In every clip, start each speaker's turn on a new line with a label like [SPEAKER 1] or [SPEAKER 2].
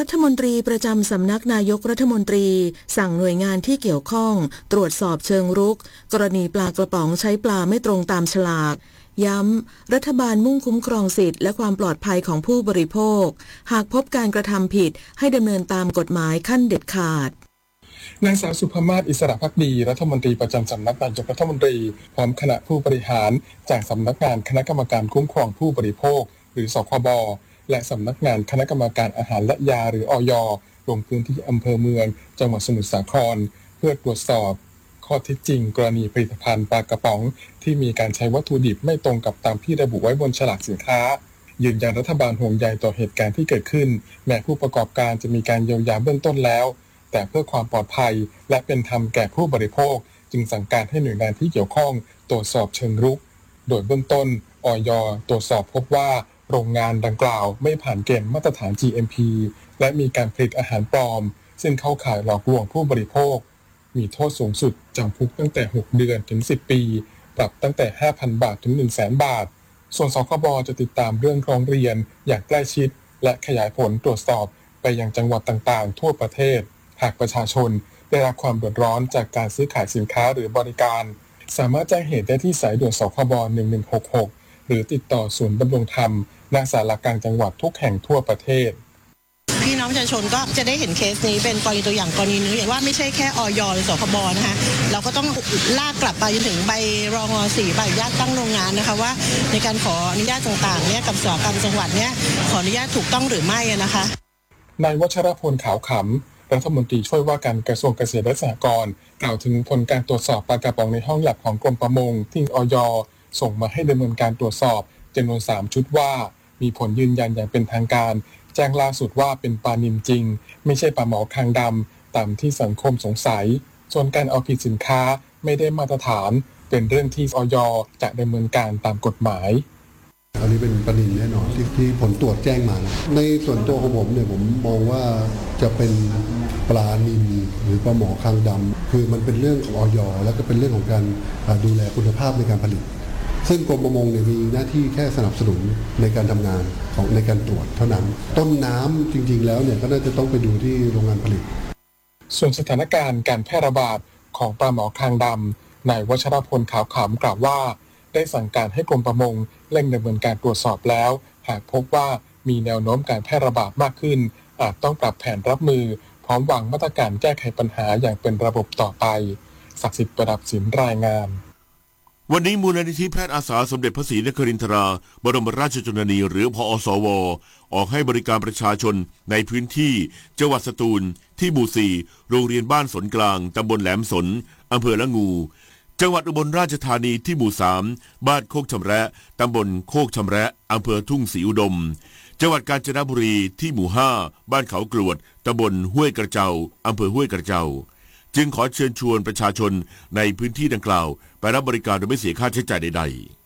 [SPEAKER 1] รัฐมนตรีประจำสำนักนายกรัฐมนตรีสั่งหน่วยงานที่เกี่ยวข้องตรวจสอบเชิงรุกกรณีปลากระป๋องใช้ปลาไม่ตรงตามฉลากย้ำรัฐบาลมุ่งคุ้มครองสิทธิและความปลอดภัยของผู้บริโภคหากพบการกระทำผิดให้ดำเนินตามกฎหมายขั้นเด็ดขาด
[SPEAKER 2] นางสาวสุภมาศอิสระภักดีรัฐมนตรีประจำสำนักนายกรัฐมนตรีพร้อมคณะผู้บริหารจากสำนักงานคณะกรรมการคุ้มครองผู้บริโภคหรือสคบและสำนักงานคณะกรรมการอาหารและยาหรืออย.ลงพื้นที่อำเภอเมืองจังหวัดสมุทรสาครเพื่อตรวจสอบข้อเท็จจริงกรณีผลิตภัณฑ์ปลากระป๋องที่มีการใช้วัตถุดิบไม่ตรงกับตามที่ระบุไว้บนฉลากสินค้ายืนยันรัฐบาลห่วงใยต่อเหตุการณ์ที่เกิดขึ้นแม้ผู้ประกอบการจะมีการเยียวยาเบื้องต้นแล้วแต่เพื่อความปลอดภัยและเป็นธรรมแก่ผู้บริโภคจึงสั่งการให้หน่วยงานที่เกี่ยวข้องตรวจสอบเชิงรุกโดยเบื้องต้นอย.ตรวจสอบพบว่าโรงงานดังกล่าวไม่ผ่านเกณฑ์มาตรฐาน GMP และมีการผลิตอาหารปลอมซึ่งเข้าข่ายหลอกลวงผู้บริโภคมีโทษสูงสุดจำคุกตั้งแต่6เดือนถึง10ปีปรับตั้งแต่ 5,000 บาทถึง 100,000 บาทส่วนสคบจะติดตามเรื่องร้องเรียนอย่างใกล้ชิดและขยายผลตรวจสอบไปยังจังหวัดต่างๆทั่วประเทศหากประชาชนได้รับความเดือดร้อนจากการซื้อขายสินค้าหรือบริการสามารถแจ้งเหตุได้ที่สายด่วนสคบ1166หรือติดต่อศูนย์ดำรงธรรมณศาลากลางจังหวัดทุกแห่งทั่วประเทศ
[SPEAKER 3] พี่น้องประชาชนก็จะได้เห็นเคสนี้เป็นกรณีตัวอย่างกรณีนึงอย่างว่าไม่ใช่แค่อย.หรือสคบนะคะเราก็ต้องลากกลับไปจนถึงใบรอง.4 ใบอนุญาตตั้งโรงงานนะคะว่าในการขออนุญาตต่างๆเนี่ยกับอุตสาหกรรมจังหวัดเนี่ยขออนุญาตถูกต้องหรือไม่นะคะ
[SPEAKER 2] นายวัชรพลขาวขำรัฐมนตรีช่วยว่าการกระทรวงเกษตรและสหกรณ์กล่าวถึงผลการตรวจสอบปลากระป๋องในห้องแลบของกรมประมงที่อย.ส่งมาให้ดำเนินการตรวจสอบจำนวน3ชุดว่ามีผลยืนยันอย่างเป็นทางการแจ้งล่าสุดว่าเป็นปลานิลจริงไม่ใช่ปลาหมอคางดำตามที่สังคมสงสัยส่วนการเอาผิดสินค้าไม่ได้มาตรฐานเป็นเรื่องที่อย.จะดำเนินการตามกฎหมาย
[SPEAKER 4] อันนี้เป็นปลานิลแน่นอนที่ผลตรวจแจ้งมานะในส่วนตัวของผมเนี่ยผมมองว่าจะเป็นปลานิลหรือปลาหมอคางดำคือมันเป็นเรื่องของอย.แล้วก็เป็นเรื่องของการดูแลคุณภาพในการผลิตซึ่งกรมประมงเนี่ยมีหน้าที่แค่สนับสนุนในการทำงานของในการตรวจเท่านั้นต้นน้ำจริงๆแล้วเนี่ยก็น่าจะต้องไปดูที่โรงงานผลิต
[SPEAKER 2] ส่วนสถานการณ์การแพร่ระบาดของปลาหมอคางดำนายวัชรพลขาวขำกล่าวว่าได้สั่งการให้กรมประมงเร่งดำเนินการตรวจสอบแล้วหากพบว่ามีแนวโน้มการแพร่ระบาดมากขึ้นอาจต้องปรับแผนรับมือพร้อมวางมาตรการแก้ไขปัญหาอย่างเป็นระบบต่อไปศักดิ์สิทธิ์ประดับศิลป์รายงาน
[SPEAKER 5] วันนี้มูลนิธิแพทย์อาสาสมเด็จพระศรีนครินทราบรมราชชนนีหรือพอสวออกให้บริการประชาชนในพื้นที่จังหวัดสตูลที่หมู่4โรงเรียนบ้านสนกลางตำบลแหลมสนอำเภอละงูจังหวัดอุบลราชธานีที่หมู่3บ้านโคกชำแระตำบลโคกชำแระอำเภอทุ่งศรีอุดมจังหวัดกาญจนบุรีที่หมู่5บ้านเขากรวดตำบลห้วยกระเจ้าอำเภอห้วยกระเจ้าจึงขอเชิญชวนประชาชนในพื้นที่ดังกล่าวไปรับบริการโดยไม่เสียค่าใช้จ่ายใด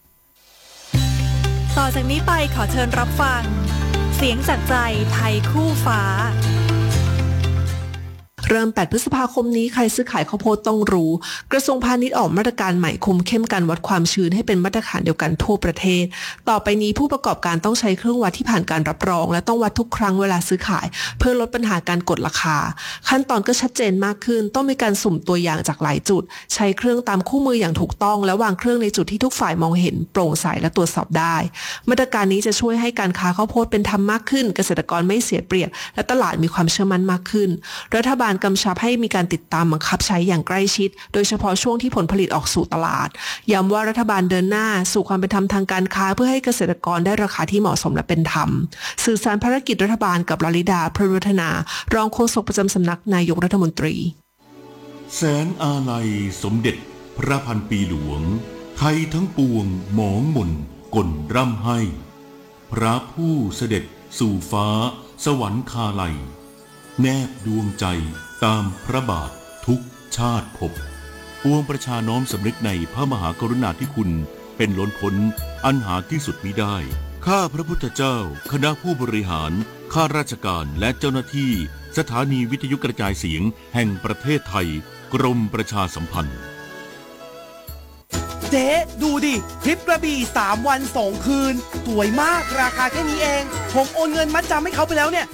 [SPEAKER 6] ๆต่อจากนี้ไปขอเชิญรับฟังเสียงจากใจไทยคู่ฟ้า
[SPEAKER 7] เริ่ม8พฤษภาคมนี้ใครซื้อขายข้าวโพดต้องรู้กระทรวงพาณิชย์ออกมาตรการใหม่คุมเข้มการวัดความชื้นให้เป็นมาตรฐานเดียวกันทั่วประเทศต่อไปนี้ผู้ประกอบการต้องใช้เครื่องวัดที่ผ่านการรับรองและต้องวัดทุกครั้งเวลาซื้อขายเพื่อลดปัญหาการกดราคาขั้นตอนก็ชัดเจนมากขึ้นต้องมีการสุ่มตัวอย่างจากหลายจุดใช้เครื่องตามคู่มืออย่างถูกต้องและวางเครื่องในจุดที่ทุกฝ่ายมองเห็นโปร่งใสและตรวจสอบได้มาตรการนี้จะช่วยให้การค้าข้าวโพดเป็นธรรมมากขึ้นเกษตรกรไม่เสียเปรียบและตลาดมีความเชื่อมั่นมากขึ้นรัฐบาลกำชับให้มีการติดตามบังคับใช้อย่างใกล้ชิดโดยเฉพาะช่วงที่ผลผลิตออกสู่ตลาดย้ำว่ารัฐบาลเดินหน้าสู่ความเป็นธรรมทางการค้าเพื่อให้เกษตรกรได้ราคาที่เหมาะสมและเป็นธรรมสื่อสารภารกิจรัฐบาลกับลลิดาพรวัฒนารองโฆษกประจำสำนักนายกรัฐมนตรี
[SPEAKER 5] แสนอาลัยสมเด็จพระพันปีหลวงไทยทั้งปวงหมองหม่นก่นร่ำให้พระผู้เสด็จสู่ฟ้าสวรรคาลัยแนบดวงใจตามพระบาททุกชาติภพปวงประชาน้อมสำนึกในพระมหากรุณาธิคุณเป็นล้นพ้นอันหาที่สุดมิได้ข้าพระพุทธเจ้าคณะผู้บริหารข้าราชการและเจ้าหน้าที่สถานีวิทยุกระจายเสียงแห่งประเทศไทยกรมประชาสัมพันธ์
[SPEAKER 8] เจ๊ดูดิทริปกระบี่3 วัน 2 คืนสวยมากราคาแค่นี้เองผมโอนเงินมัดจำให้เขาไปแล้วเนี่ย